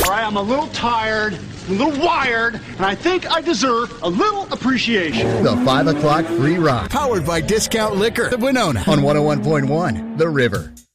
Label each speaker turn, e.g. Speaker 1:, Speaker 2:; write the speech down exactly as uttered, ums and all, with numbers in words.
Speaker 1: All right, I'm a little tired, a little wired, and I think I deserve a little appreciation.
Speaker 2: The five o'clock free rock.
Speaker 3: Powered by Discount Liquor of Winona.
Speaker 2: On one oh one point one, The River.